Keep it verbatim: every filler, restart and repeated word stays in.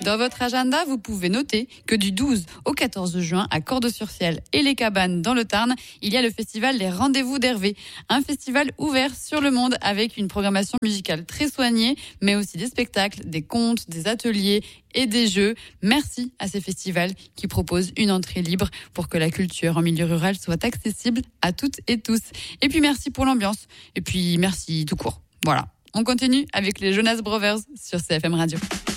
Dans votre agenda, vous pouvez noter que du douze au quatorze juin, à Cordeaux-sur-Ciel et les Cabanes dans le Tarn, il y a le festival Les Rendez-vous d'Hervé. Un festival ouvert sur le monde avec une programmation musicale très soignée, mais aussi des spectacles, des contes, des ateliers et des jeux. Merci à ces festivals qui proposent une entrée libre pour que la culture en milieu rural soit accessible à toutes et tous. Et puis merci pour l'ambiance. Et puis merci tout court. Voilà. On continue avec les Jonas Brothers sur C F M Radio.